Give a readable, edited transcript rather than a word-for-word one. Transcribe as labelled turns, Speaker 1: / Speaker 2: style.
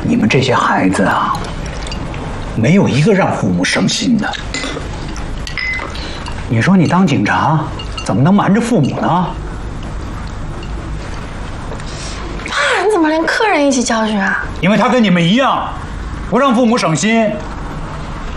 Speaker 1: 你们这些孩子啊，没有一个让父母省心的。你说你当警察，怎么能瞒着父母呢？
Speaker 2: 爸，你怎么连客人一起教训啊？
Speaker 1: 因为他跟你们一样，不让父母省心。